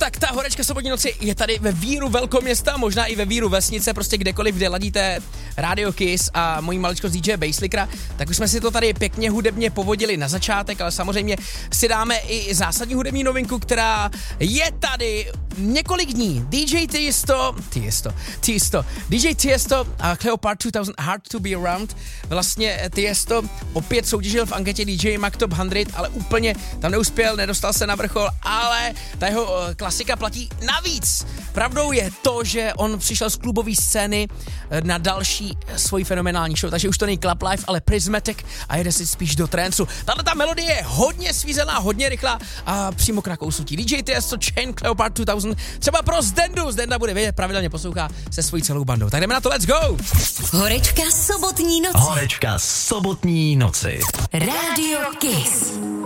tak ta horečka sobotní noci je tady ve víru velkoměsta, možná i ve víru vesnice, prostě kdekoliv, kde ladíte Radio Kiss a mojí maličkost DJ Basslickera, tak už jsme si to tady pěkně hudebně povodili na začátek, ale samozřejmě si dáme i zásadní hudební novinku, která je tady několik dní. DJ Tiesto a Cleopatra 2000 Hard to be Around. Vlastně Tiesto opět soutěžil v anketě DJ Mag Top 100, ale úplně tam neuspěl, nedostal se na vrchol, ale ta jeho klasika platí navíc. Pravdou je to, že on přišel z klubové scény na další svoji fenomenální show, takže už to není Club Life, ale Prismatic a jede si spíš do trancu. Tato melodie je hodně svízelná, hodně rychlá a přímo k nakousnutí. DJ Tiesto, Chain, Cleopatra 2000, třeba pro Zdendu. Zdenda bude vědět, pravidelně poslouchá se svojí celou bandou. Tak jdeme na to, let's go! Horečka sobotní noci. Horečka sobotní noci. Radio Kiss.